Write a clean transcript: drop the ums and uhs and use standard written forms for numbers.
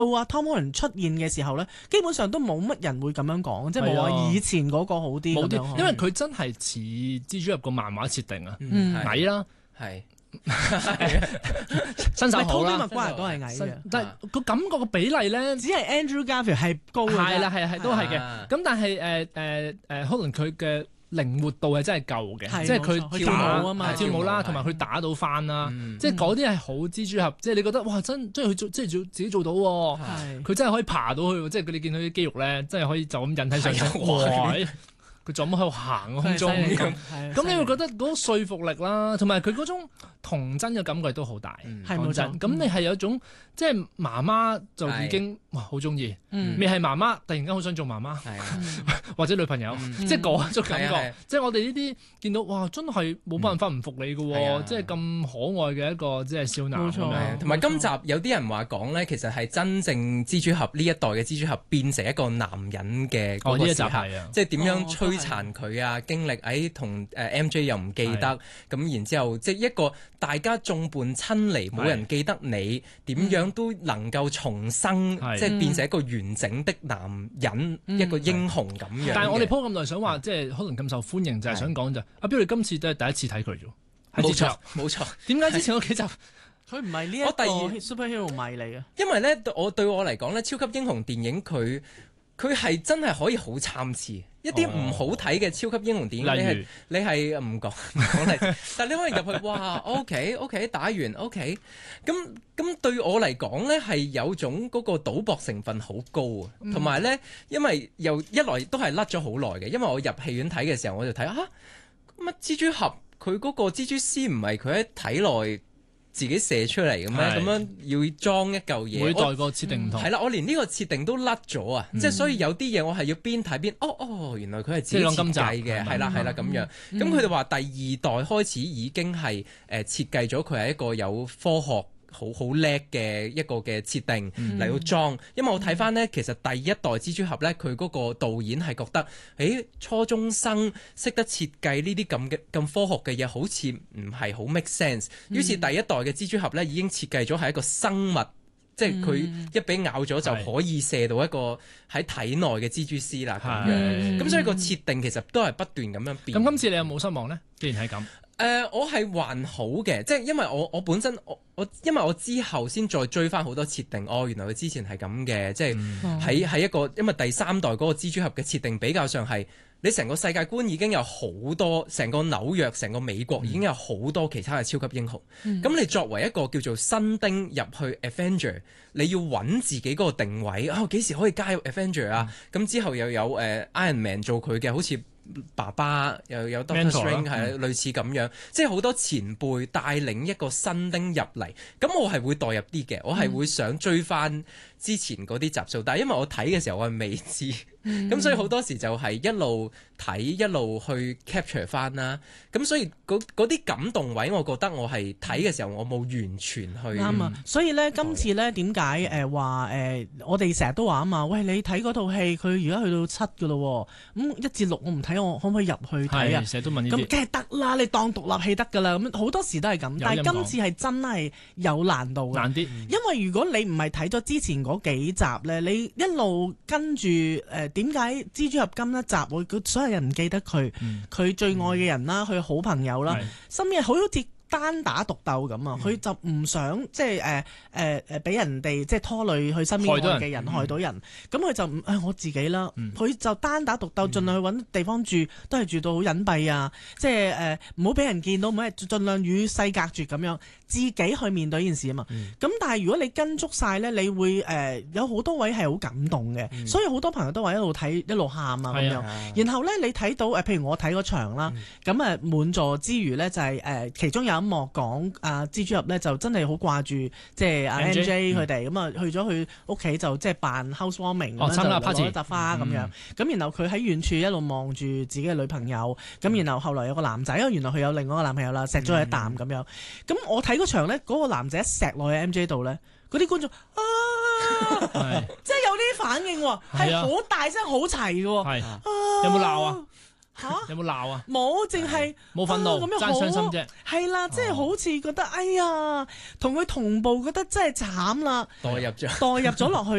啊 Tom Holland 出現嘅時候咧，基本上都冇乜人會咁樣講，即係冇話以前嗰個好啲咁樣。 因為佢真係似蜘蛛俠個漫畫設定啊，矮啦， 係身手好啦， 麥關都係矮嘅， 但係個感覺個比例咧， 只係 Andrew Garfield 係高嘅。 係啦係都係嘅。咁但係可能佢嘅靈活度係真係夠嘅，即係佢跳舞啊嘛， 跳舞啦，同埋佢打到翻啦，即係嗰啲係好蜘蛛俠，即係你覺得哇真係佢即係自己做到喎，佢真係可以爬到去，即係佢哋見到啲肌肉咧，真係可以就咁引體上升。佢就咁喺度行空中咁你會覺得嗰種說服力啦，同埋佢嗰種童真嘅感覺都好大。 係冇錯。 咁你係有一種即係媽媽就已經哇好中意，未係媽媽突然間好想做媽媽，或者女朋友，即係嗰種感覺。即係我哋呢啲見到哇，真係冇辦法唔服你嘅喎，即係咁可愛嘅一個即係少男。 冇錯。 同埋今集有啲人話講咧，其實係真正蜘蛛俠呢一代嘅蜘蛛俠變成一個男人嘅嗰個時刻，即係點樣摧殘佢啊，經歷同MJ 又唔記得，咁然之後即係一個大家眾叛親離，冇人記得你，點樣都能夠重生，即係變成一個完整的男人，一個英雄咁樣。 但係我哋鋪咁耐想話，即係可能咁受歡迎，就係想講就阿彪，你今次都係第一次睇佢啫， 冇錯冇錯。 點解之前嗰幾集佢唔係呢一個 superhero 迷嚟嘅？ 因為咧，對我嚟講咧，超級英雄電影佢係真係可以好參差。一啲唔好睇嘅超級英雄電影，你係唔講例子，但係你可以入去，哇 OK 打完 OK，咁對我嚟講咧係有種嗰個賭博成分好高啊，同埋咧，因為又一來都係甩咗好耐嘅，因為我入戲院睇嘅時候我就睇乜蜘蛛俠佢嗰個蜘蛛絲唔係佢喺體內自己射出嚟嘅咩？咁樣要裝一嚿嘢， 每代個設定唔同。 係啦，我連呢個設定都甩咗啊！即係所以有啲嘢我係要邊睇邊，原來佢係自己設計嘅，係啦咁樣。咁佢哋話第二代開始已經係設計咗佢係一個有科學好叻嘅一個嘅設定嚟到裝，因為我睇翻呢，其實第一代蜘蛛俠呢，佢嗰個導演係覺得，初中生識得設計呢啲咁科學嘅嘢，好似唔係好 make sense。於是第一代嘅蜘蛛俠呢，已經設計咗係一個生物，即係佢一俾咬咗就可以射到一個喺體內嘅蜘蛛絲啦咁樣。咁所以個設定其實都係不斷咁樣變。 咁今次你有冇失望呢？既然係咁。 我係還好嘅，即係因為我本身因為我之後先再追翻好多設定，原來佢之前係咁嘅，即係喺一個因為第三代嗰個蜘蛛俠嘅設定比較上係你成個世界觀已經有好多，成個紐約、成個美國已經有好多其他嘅超級英雄。咁你作為一個叫做新丁入去 Avenger， 你要揾自己嗰個定位，幾時可以加入 Avenger 啊？咁之後又有Iron Man 做佢嘅好似爸爸，又有 Doctor Strange 係類似咁樣，即係好多前輩帶領一個新丁入嚟，咁我係會代入啲嘅，我係會想追翻之前嗰啲集數，但係因為我睇嘅時候我係未知，咁所以好多時就係一路睇一路去 capture 翻啦，咁所以嗰啲感動位，我覺得我係睇嘅時候我冇完全去啱啊，所以咧今次咧點解話我哋成日都話啊嘛，喂你睇嗰套戲佢而家去到7㗎咯，咁1至6我唔睇，我可唔可以入去睇啊？ 成日都問呢啲， 咁梗係得啦，你當獨立戲得㗎啦，咁好多時都係咁，但係今次係真係有難度嘅， 難啲， 因為如果你唔係睇咗之前嗰幾集咧，你一路跟住點解蜘蛛俠今一集所有人唔記得佢，佢最愛嘅人啦，佢好朋友啦，甚至好似單打獨鬥咁啊！佢就唔想即係俾人哋即係拖累佢身邊愛嘅人，害到人。咁佢就我自己啦。佢就單打獨鬥，盡量去揾地方住，都係住到好隱蔽啊！即係唔好俾人見到，唔好盡量與世隔絕咁樣，自己去面對呢件事啊嘛。咁但係如果你跟足晒咧，你會有好多位係好感動嘅，所以好多朋友都話一路睇一路喊啊咁樣。然後咧你睇到譬如我睇嗰場啦，咁滿座之餘咧就係其中有一幕講蜘蛛俠咧就真係好掛住即係MJ 佢哋，咁啊去咗佢屋企就即係扮 housewarming 咁樣就攞一扎花咁樣，咁然後佢喺遠處一路望住自己嘅女朋友，咁然後後來有個男仔，原來佢有另外一個男朋友啦，錫咗佢一啖咁樣，咁我睇嗰場咧嗰個男仔一錫落去 MJ 度咧，嗰啲觀眾即係有啲反應喎，係好大聲好齊嘅喎， 有冇鬧啊？ 嚇有冇鬧啊？ 冇，淨係冇憤怒， 咁樣爭傷心啫。 係啦，即係好似覺得哎呀，同佢同步覺得真係慘啦， 代入咗落去。